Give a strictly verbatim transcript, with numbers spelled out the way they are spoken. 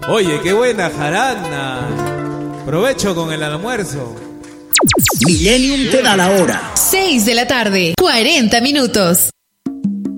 Oye, qué buena jarana. Provecho con el almuerzo. Millennium te da la hora. seis de la tarde, cuarenta minutos.